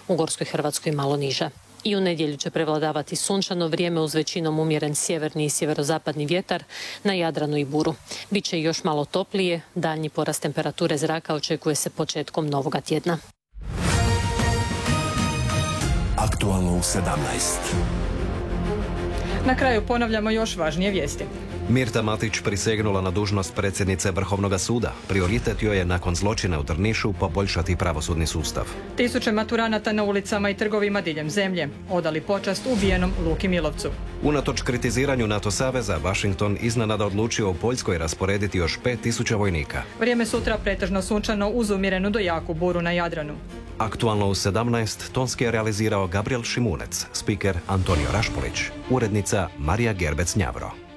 u Gorskoj Hrvatskoj malo niža. I u nedjelju će prevladavati sunčano vrijeme uz većinom umjeren sjeverni i sjeverozapadni vjetar na Jadranu i Buru. Biće još malo toplije, daljnji porast temperature zraka očekuje se početkom novoga tjedna. Aktualno u 17. Na kraju ponavljamo još važnije vijesti. Mirta Matić prisegnula na dužnost predsjednice Vrhovnog suda. Prioritet joj je nakon zločina u Drnišu poboljšati pravosudni sustav. Tisuće maturanata na ulicama i trgovima diljem zemlje odali počast ubijenom Luki Milovcu. Unatoč kritiziranju NATO saveza, Washington iznenada odlučio u Poljskoj rasporediti još 5000 vojnika. Vrijeme sutra pretežno sunčano uz umjerenu do jaku buru na Jadranu. Aktualno u 17 tonski je realizirao Gabriel Šimunec, spiker Antonio Rašpolić, urednica Marija Gerbec-Njavro.